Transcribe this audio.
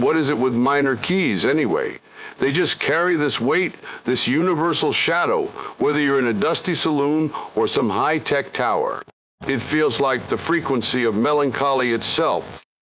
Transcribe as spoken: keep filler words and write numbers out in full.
what is it with minor keys anyway? They just carry this weight, this universal shadow, whether you're in a dusty saloon or some high-tech tower. It feels like the frequency of melancholy itself.